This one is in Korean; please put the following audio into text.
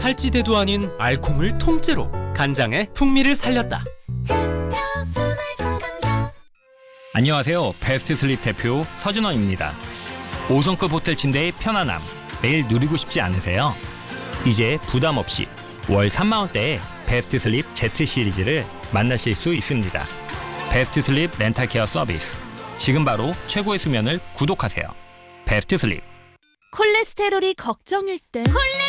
살찌대도 아닌 알콩을 통째로 간장의 풍미를 살렸다. 안녕하세요. 베스트 슬립 대표 서준원입니다. 5성급 호텔 침대의 편안함 매일 누리고 싶지 않으세요? 이제 부담 없이 월 3만 원대의 베스트 슬립 Z 시리즈를 만나실 수 있습니다. 베스트 슬립 렌탈 케어 서비스. 지금 바로 최고의 수면을 구독하세요. 베스트 슬립. 콜레스테롤이 걱정일 땐